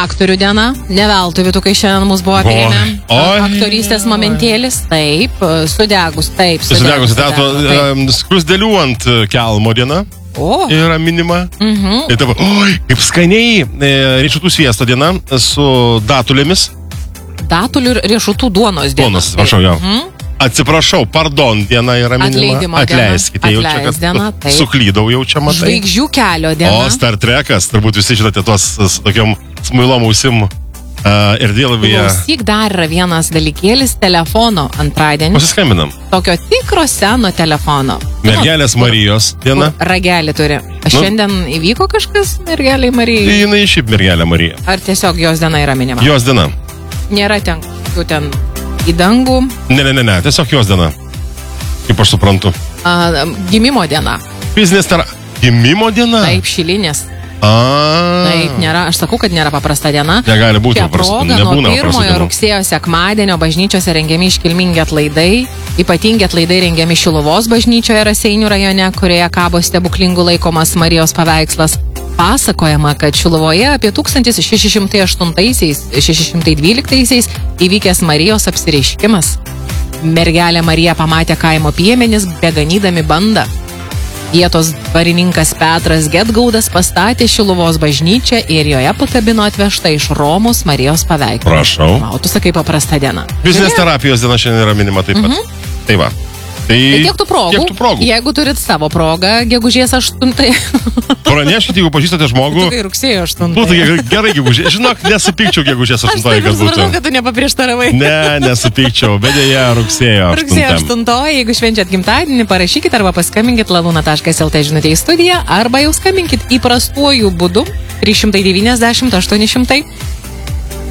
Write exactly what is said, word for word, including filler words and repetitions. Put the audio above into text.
aktorių diena. Ne veltui, Vytukai, šiandien mus buvo apėmę. Aktorystės momentėlis. Taip, sudegus, taip. Sudegus teatro skrusdėlių ant kelmo diena. O. Yra minima. Mhm. Ir tavo, oi, kaip skaniai riešutų sviesto diena su datulėmis. Datulių ir riešutų duonos diena. Duonos, atsiprašau, jo. Mhm. Atsiprašau, pardon, diena yra minima. Atleidimo Atleiskite, diena. jaučia, kad diena, suklydau jaučia, matai. Žvaigždžių kelio diena. O Star Trekas, turbūt visi žinote tuos s- tokiom smuilom ausim uh, ir dėlavyje. Klausyk, dar yra vienas dalykėlis telefono antradienį. Pasiskambinam. Tokio tikro seno telefono. Mergelės Marijos diena. Ragelį turi. Šiandien įvyko kažkas mergeliai Marijai? Jinai šiaip mergelė Marija. Ar tiesiog jos diena yra minima? Jos diena. Nėra ten, jau ten į dangų. Ne, ne, ne, ne, tiesiog jos diena. Kaip aš suprantu. A, gimimo diena. Fizinės tera... Gimimo diena? Taip, šilinės. A. Taip, nėra. Aš sakau, kad nėra paprasta diena. Negali būti Šią paprasta. progą nuo Nebūna paprasta pirmojo diena. rugsėjo sekmadienio bažnyčiose rengiami iškilmingi atlaidai. Ypatingi atlaidai rengiami Šiluvos bažnyčioje Raseinių rajone, kurioje kabo stebuklingų laikomas Marijos paveikslas. Pasakojama, kad Šiluvoje apie tūkstantis šeši šimtai aštuntaisiais - šeši šimtai dvyliktaisiais įvykęs Marijos apsireiškimas. Mergelė Marija pamatė kaimo piemenis, beganydami bandą. Vietos dvarininkas Petras Gedgaudas pastatė Šiluvos bažnyčią ir joje pakabino atvežtą iš Romos Marijos paveikslą. Prašau. O tu sakai paprasta diena. Fizinės terapijos diena šiandien yra minima taip pat. Mhm. Tai va. Tai, Tai tiek tų progų. Tiek tų progų. Jeigu turit savo progą, gegužės aštuntai. Praneškite, jeigu pažįstate žmogų. Tai rugsėjo aštuntai. Būtų ge- gerai gegužės. Žinok, nesupykčiau gegužės Aš aštuntoji, taip ir kad būtų. supratau, kad tu nepaprieštaravai. Ne, nesupykčiau, bet dėja rugsėjo Rugsėjo aštuntam. aštuntoji, jeigu švenčiat gimtadienį, parašykit arba paskambinkit ladūna taškas lt žinutė į studiją, arba jau skambinkit įprastuoju būdu trys šimtai devyniasdešimt aštuoni šimtai.